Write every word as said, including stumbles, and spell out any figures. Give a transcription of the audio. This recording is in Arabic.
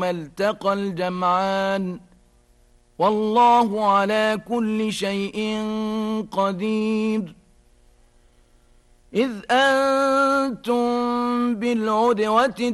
التقى الجمعان والله على كل شيء قدير إذ أنتم بالعدوة